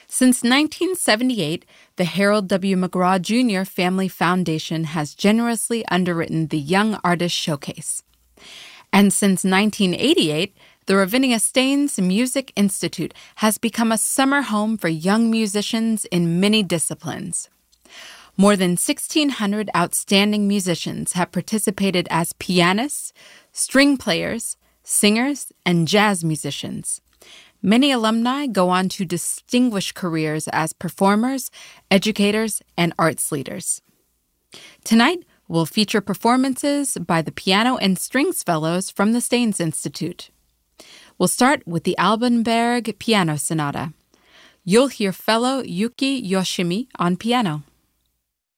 Since 1978, the Harold W. McGraw Jr. Family Foundation has generously underwritten the Young Artist Showcase. And since 1988, the Ravinia Staines Music Institute has become a summer home for young musicians in many disciplines. More than 1,600 outstanding musicians have participated as pianists, string players, singers, and jazz musicians. Many alumni go on to distinguished careers as performers, educators, and arts leaders. Tonight, we'll feature performances by the Piano and Strings Fellows from the Staines Institute. We'll start with the Alban Berg Piano Sonata. You'll hear fellow Yuki Yoshimi on piano.